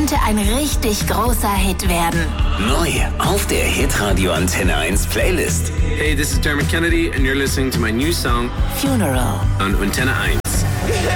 könnte ein richtig großer Hit werden. Neu auf der Hitradio Antenne 1 Playlist. Hey, this is Dermot Kennedy and you're listening to my new song Funeral on Antenne 1.